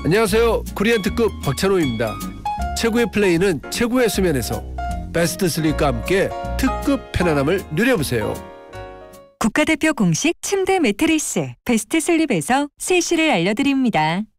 안녕하세요. 코리안 특급 박찬호입니다. 최고의 플레이는 최고의 수면에서 베스트 슬립과 함께 특급 편안함을 누려보세요. 국가대표 공식 침대 매트리스 베스트 슬립에서 세시를 알려드립니다.